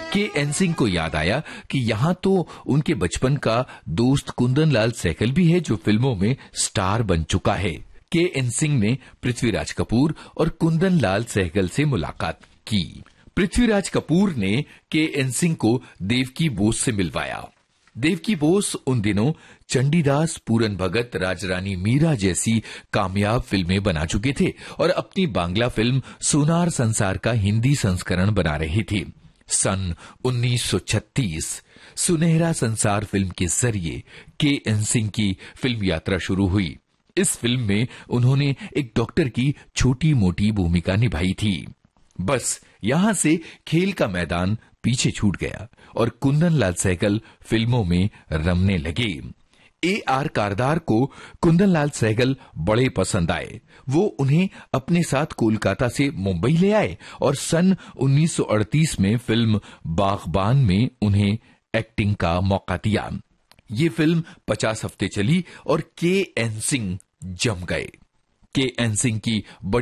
K. N.. Singh को याद आया कि यहाँ तो उनके बचपन का दोस्त कुंदन लाल सहगल भी है जो फिल्मों में स्टार बन चुका है। के.एन. सिंह ने पृथ्वीराज कपूर और कुंदन लाल सहगल से मुलाकात की। पृथ्वीराज कपूर ने के.एन. सिंह को देवकी बोस से मिलवाया। देवकी बोस उन दिनों चंडीदास, पूरन भगत, राजरानी मीरा जैसी कामयाब फिल्में बना चुके थे और अपनी बांग्ला फिल्म सोनार संसार का हिंदी संस्करण बना रहे थे। सन 1936 सुनहरा संसार फिल्म के जरिए के.एन. सिंह की फिल्म यात्रा शुरू हुई। इस फिल्म में उन्होंने एक डॉक्टर की छोटी मोटी भूमिका निभाई थी। बस यहां से खेल का मैदान पीछे छूट गया और कुंदन लाल सहगल फिल्मों में रमने लगे। ए.आर. कारदार को कुंदन लाल सहगल बड़े पसंद आए। वो उन्हें अपने साथ कोलकाता से मुंबई ले आए और सन 1938 में फिल्म बागबान में उन्हें एक्टिंग का मौका दिया। ये फिल्म 50 हफ्ते चली और के.एन. सिंह जम गए। के.एन. सिंह की